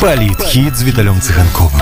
Политхит с Виталем Цыганковым.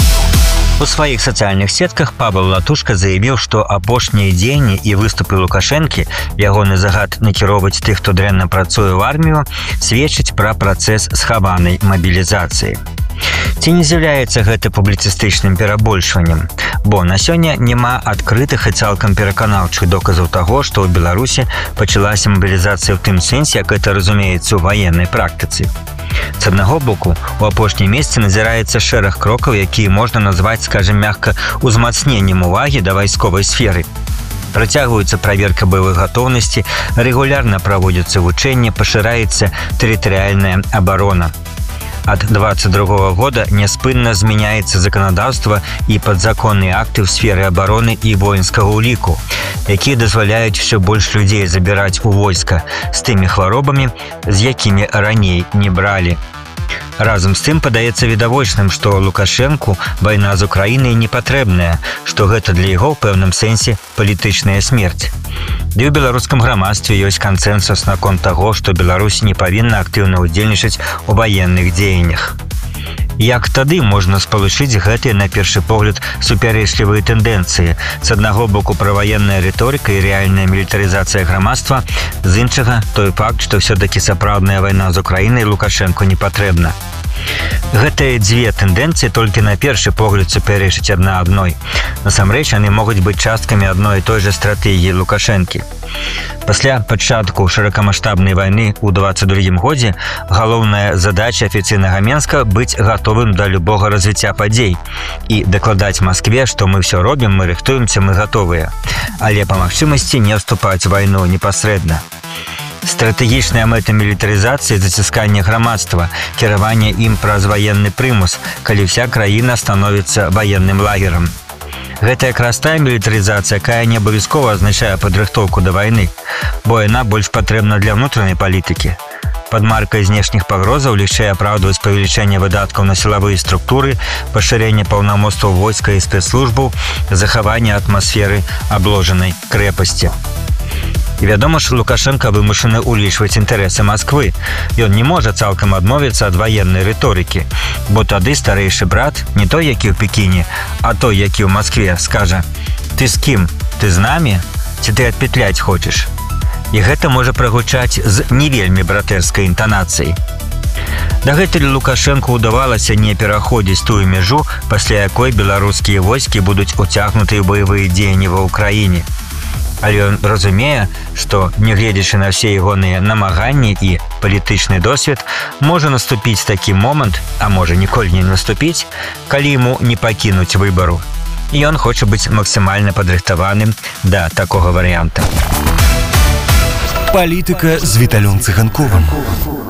У сваіх сацыяльных сетках Павел Латушка заявіў, што апошнія дзеянні і выступы Лукашэнкі, ягоны загад накіроўваць тых, хто дрэнна працуе ў армію, сведчыць пра працэс схаванай мабілізацыі. Ці не з'яўляецца гэта публіцыстычным перабольшваннем? Бо на сёння няма адкрытых і цалкам пераканаўчых доказаў таго, што ў Беларусі пачалася мабілізацыя ў тым сэнсе, як гэта разумеецца ў ваеннай практыцы. З аднаго боку, у апошнім месяцы назіраецца шэраг крокаў, якія можна назваць, скажем мякка, узмацненнем увагі да вайсковай сферы. Працягваецца праверка баявой гатоўнасці, рэгулярна праводзяцца вучэнні, пашыраецца тэрытарыяльная абарона. Ад 2022 года няспынна змяняецца заканадаўства і падзаконныя акты ў сферы абароны і воінскага ўліку, якія дазваляюць усё больш людзей забіраць у войска з тымі хваробамі, з якімі раней не бралі. Разам з тым падаецца відавочным, што Лукашэнку вайна з Украінай не патрэбная, што гэта для яго ў пэўным сэнсе палітычная смерць. Ды ў беларускам грамадстве ёсць кансэнсус наконт таго, што Беларусь не павінна актыўна ўдзельнічаць у ваенных дзеяннях. Як тады можна спалучыць гэтыя, на першы погляд, супярэчлівыя тэндэнцыі? З аднаго боку праваенная рыторыка і рэальная мілітарызацыя грамадства, з іншага той факт, што ўсё-такі сапраўдная вайна з Украінай Лукашэнку не патрэбна. Гэтыя дзве тэндэнцыі толькі на першы погляд супярэчаць адна адной. Насамрэч, яны могуць быць часткамі адной і той жа стратэгіі Лукашэнкі. Пасля пачатку шырокамаштабнай вайны ў 22 годзе галоўная задача афіцыйнага Менска быць гатовым да любога развіцця падзей і дакладаць Маскве, што мы ўсё робім, мы рыхтуемся, мы гатовыя, але па магчымасці не вступаць у вайну непасрэдна. Стратэгічная мэта мілітарызацыі заціскання грамадства, кіраванне ім праз ваенны прымус, калі ўся краіна становіцца ваенным лагерам. Гэта якраз тая мілітарызацыя, якая не абавязкова азначае падрыхтоўку да вайны, бо яна больш патрэбна для ўнутранай палітыкі. Пад маркай знешніх пагрозаў лягчэй апраўдваць павелічэнне выдаткаў на сілавыя структуры, пашырэнне паўнамоцтваў войска і спецслужбаў, захаванне атмасферы абложанай крэпасці. І вядома ж, Лукашэнка вымушаны ўлічваць інтарэсы Масквы. Ён не можа цалкам адмовіцца ад ваеннай рыторыкі, бо тады старэйшы брат, не той, які ў Пекіне, а той, які ў Маскве, скажа: «Ты з кім? Ты з намі? Ці ты адпетляць хочаш?» І гэта можа прагучаць з не вельмі братэрскай інтанацыяй. Дагэтуль Лукашэнку ўдавалася не пераходзіць тую мяжу, пасля якой беларускія войскі будуць уцягнутыя ў баявыя дзеянні ва ўкраіне. Але ён разумее, што, нягледзячы на ўсе ягоныя намаганні і палітычны досвед, можа наступіць такі момант, а можа ніколі не наступіць, калі яму не пакінуць выбару. І ён хоча быць максімальна падрыхтаваным да такога варыянта. Палітыка з Віталем Цыганковым.